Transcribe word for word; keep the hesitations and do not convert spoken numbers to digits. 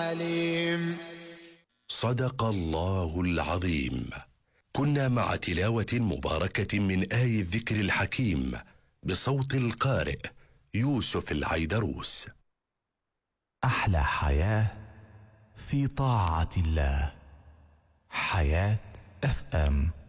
عليم. صدق الله العظيم. كنا مع تلاوة مباركة من آي الذكر الحكيم بصوت القارئ يوسف العيدروس. أحلى حياة في طاعة الله. حياة اف ام.